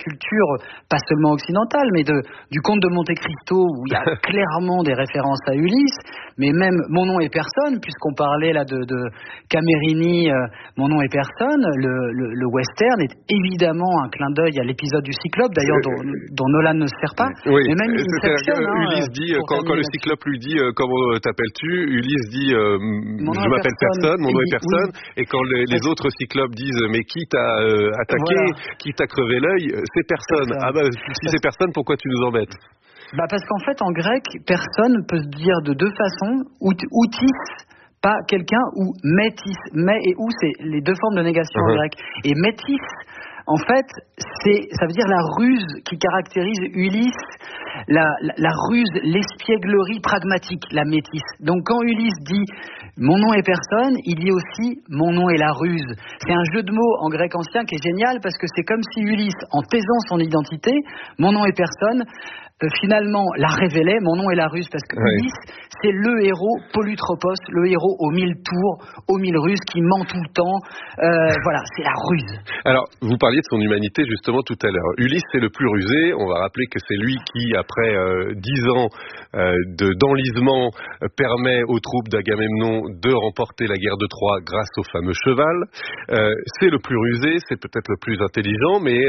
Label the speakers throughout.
Speaker 1: culture, pas seulement occidentale, mais du conte de Monte Cristo, où il y a clairement des références à Ulysse, mais même Mon nom est personne, puisqu'on parlait là de Camerini, Mon nom est personne, le western est évidemment un clin d'œil à l'épisode du Cyclope, d'ailleurs dont Nolan ne se sert pas.
Speaker 2: Oui,
Speaker 1: mais même
Speaker 2: Ulysse dit, quand le Cyclope lui dit comment t'appelles-tu, Ulysse dit je m'appelle personne, mon nom est personne, et quand les autres Cyclopes disent mais qui t'a attaqué, qui t'a crevé l'œil, c'est personne. Ah bah si c'est personne, pourquoi tu nous embêtes?
Speaker 1: Parce qu'en fait en grec, personne peut se dire de deux façons, outis, pas quelqu'un, ou métis, mais et ou, c'est les deux formes de négation en grec. Et métis, en fait, ça veut dire la ruse qui caractérise Ulysse, la ruse, l'espièglerie pragmatique, la métisse. Donc quand Ulysse dit « mon nom est personne », il dit aussi « mon nom est la ruse ». C'est un jeu de mots en grec ancien qui est génial parce que c'est comme si Ulysse, en taisant son identité, « mon nom est personne », finalement la révélait, mon nom est la ruse, parce que Ulysse, c'est le héros Polytropos, le héros aux 1000 tours, aux 1000 ruses, qui ment tout le temps. Voilà, c'est la ruse.
Speaker 2: Alors, vous parliez de son humanité justement tout à l'heure. Ulysse, c'est le plus rusé. On va rappeler que c'est lui qui, après 10 ans d'enlisement, permet aux troupes d'Agamemnon de remporter la guerre de Troie grâce au fameux cheval. C'est le plus rusé, c'est peut-être le plus intelligent, mais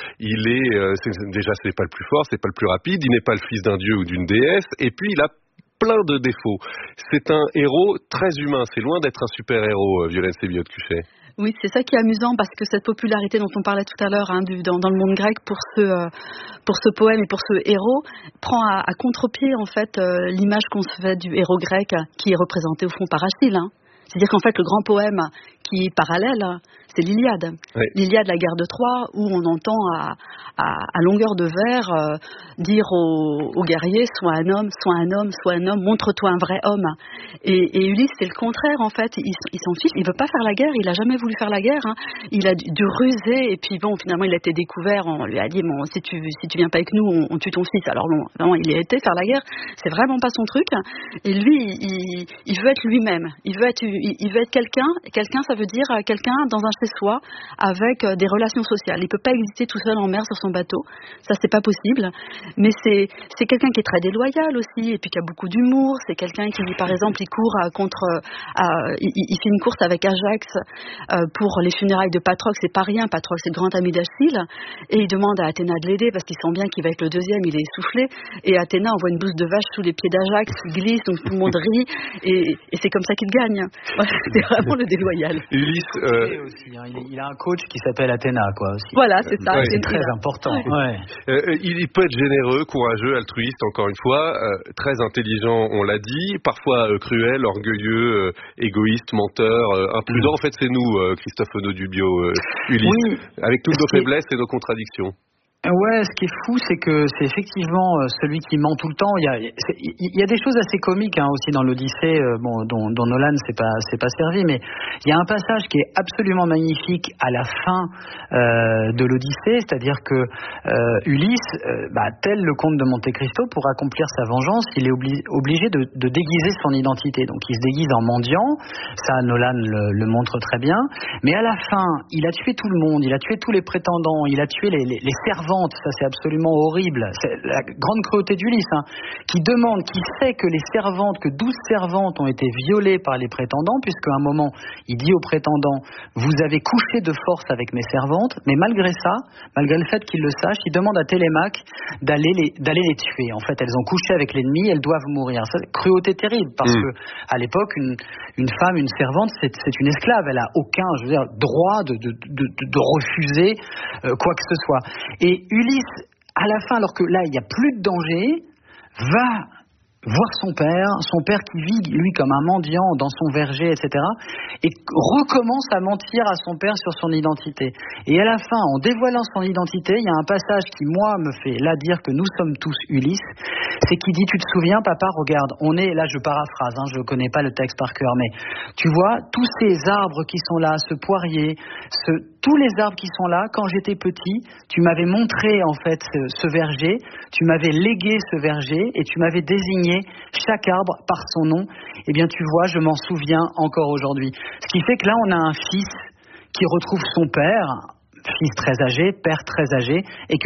Speaker 2: déjà, c'est pas le plus fort, c'est pas le plus rapide. Il n'est pas le fils d'un dieu ou d'une déesse, et puis il a plein de défauts. C'est un héros très humain, c'est loin d'être un super-héros, Violaine Sébillot-Cuchet.
Speaker 3: Oui, c'est ça qui est amusant, parce que cette popularité dont on parlait tout à l'heure dans le monde grec pour ce poème et pour ce héros prend à contre-pied en fait l'image qu'on se fait du héros grec qui est représenté au fond par Achille. C'est-à-dire qu'en fait le grand poème qui est parallèle, c'est l'Iliade. Oui. L'Iliade, la guerre de Troie, où on entend à longueur de vers dire aux guerriers « sois un homme, sois un homme, sois un homme, montre-toi un vrai homme ». Et Ulysse, c'est le contraire en fait, il s'en fiche, il veut pas faire la guerre, il a jamais voulu faire la guerre, il a dû ruser, et puis bon, finalement il a été découvert, on lui a dit bon, si tu viens pas avec nous, on tue ton fils. Alors bon, vraiment, il a été faire la guerre, c'est vraiment pas son truc, et lui, il veut être lui-même, il veut être quelqu'un, ça veut dire quelqu'un dans un chez-soi avec des relations sociales. Il peut pas exister tout seul en mer sur son bateau, ça c'est pas possible. Mais c'est quelqu'un qui est très déloyal aussi, et puis qui a beaucoup d'humour. C'est quelqu'un qui, par exemple, il fait une course avec Ajax pour les funérailles de Patrocle. C'est pas rien, Patrocle c'est le grand ami d'Achille, et il demande à Athéna de l'aider parce qu'il sent bien qu'il va être le deuxième, il est essoufflé, et Athéna envoie une blouse de vache sous les pieds d'Ajax, il glisse, donc tout le monde rit, et c'est comme ça qu'il gagne. Voilà, c'est vraiment le déloyal.
Speaker 2: Ulysse,
Speaker 1: aussi, il a un coach qui s'appelle Athéna, quoi. Aussi.
Speaker 3: Voilà, c'est ça.
Speaker 1: C'est très important. Ouais.
Speaker 2: Il peut être généreux, courageux, altruiste, encore une fois, très intelligent, on l'a dit, parfois cruel, orgueilleux, égoïste, menteur, imprudent. En fait, c'est nous, Christophe Onodubio, Ulysse, avec toutes nos faiblesses et nos contradictions.
Speaker 1: Ouais, ce qui est fou, c'est que c'est effectivement celui qui ment tout le temps. Il y a des choses assez comiques aussi dans l'Odyssée, dont Nolan s'est pas servi, mais il y a un passage qui est absolument magnifique à la fin de l'Odyssée, c'est-à-dire que Ulysse, tel le comte de Monte Cristo, pour accomplir sa vengeance, il est obligé de déguiser son identité. Donc il se déguise en mendiant, ça Nolan le montre très bien, mais à la fin, il a tué tout le monde, il a tué tous les prétendants, il a tué les servantes. Ça c'est absolument horrible, c'est la grande cruauté d'Ulysse, qui sait que les servantes, que 12 servantes ont été violées par les prétendants, puisqu'à un moment il dit aux prétendants vous avez couché de force avec mes servantes, mais malgré ça, malgré le fait qu'il le sache, il demande à Télémaque d'aller les tuer. En fait, elles ont couché avec l'ennemi, elles doivent mourir. Ça, cruauté terrible, parce que à l'époque une femme, une servante, c'est une esclave, elle a aucun, droit de refuser quoi que ce soit. Et Ulysse, à la fin, alors que là, il n'y a plus de danger, va voir son père qui vit, lui, comme un mendiant dans son verger, etc., et recommence à mentir à son père sur son identité. Et à la fin, en dévoilant son identité, il y a un passage qui, moi, me fait là dire que nous sommes tous Ulysse, c'est qu'il dit, tu te souviens, papa, regarde, on est, là je paraphrase, je ne connais pas le texte par cœur, mais tu vois, tous ces arbres qui sont là, ce poirier, tous les arbres qui sont là, quand j'étais petit, tu m'avais montré en fait ce verger, tu m'avais légué ce verger et tu m'avais désigné chaque arbre par son nom. Eh bien tu vois, je m'en souviens encore aujourd'hui. Ce qui fait que là on a un fils qui retrouve son père, fils très âgé, père très âgé, et que